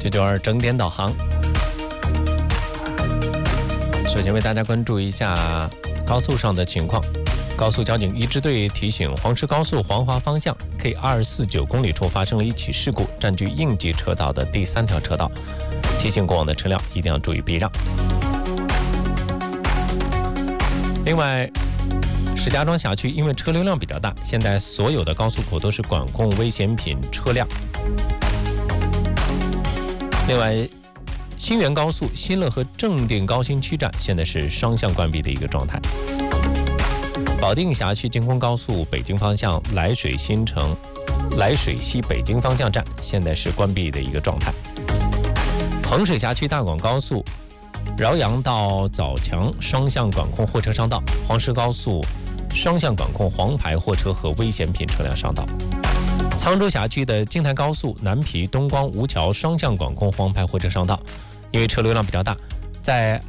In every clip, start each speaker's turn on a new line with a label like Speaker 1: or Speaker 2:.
Speaker 1: 492整点导航。首先为大家关注一下高速上的情况。高速交警一支队提醒，黄石高速黄华方向 K249公里处发生了一起事故，占据应急车道的第3条车道，提醒过往的车辆一定要注意避让。另外，石家庄辖区因为车流量比较大，现在所有的高速口都是管控危险品车辆。另外，新源高速新乐和正定高新区站现在是双向关闭的一个状态。保定辖区京昆高速北京方向涞水西北京方向站现在是关闭的一个状态。衡水辖区大广高速饶阳到枣强双向管控货车上道，黄石高速双向管控黄牌货车和危险品车辆上道。沧州辖区的京台高速南皮东光吴桥双向管控黄牌货车上道，因为车流量比较大，在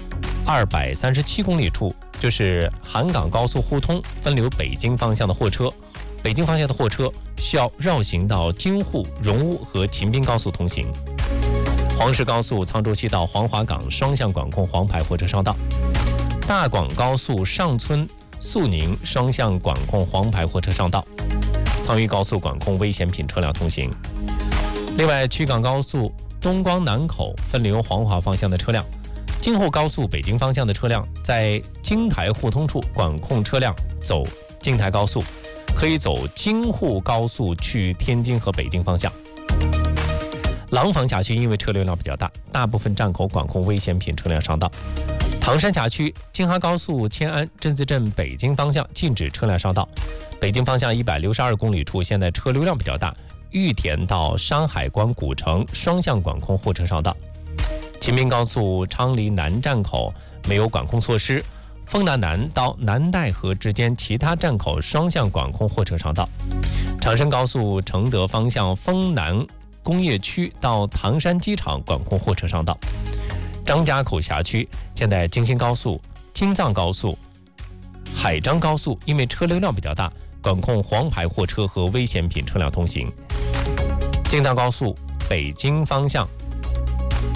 Speaker 1: 237公里处，就是韩港高速互通分流北京方向的货车需要绕行到京沪、荣乌和秦滨高速通行。黄石高速沧州西到黄华港双向管控黄牌货车上道。大广高速上村肃宁双向管控黄牌货车上道。沧渝高速管控危险品车辆通行。另外，曲港高速东光南口分流黄华方向的车辆，京沪高速北京方向的车辆在京台互通处管控车辆走京台高速，可以走京沪高速去天津和北京方向。廊坊辖区因为车流量比较大，大部分站口管控危险品车辆上道。唐山辖区京哈高速迁安镇子镇北京方向禁止车辆上道，北京方向162公里处现在车流量比较大，玉田到山海关古城双向管控货车上道。秦滨高速昌黎南站口没有管控措施，丰南南到南戴河之间其他站口双向管控货车上道。长深高速承德方向丰南工业区到唐山机场管控货车上道。张家口辖区现在京新高速、京藏高速、海张高速因为车流量比较大，管控黄牌货车和危险品车辆通行。京藏高速北京方向